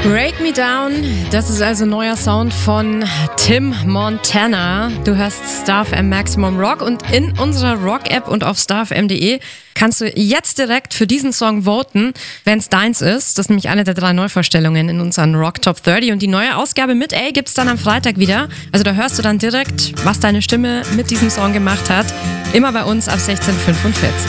Break Me Down, das ist also neuer Sound von Tim Montana. Du hörst StarFM Maximum Rock und in unserer Rock-App und auf starfm.de kannst du jetzt direkt für diesen Song voten, wenn es deins ist. Das ist nämlich eine der 3 Neuvorstellungen in unseren Rock Top 30 und die neue Ausgabe mit A gibt's dann am Freitag wieder. Also da hörst du dann direkt, was deine Stimme mit diesem Song gemacht hat. Immer bei uns ab 16:45.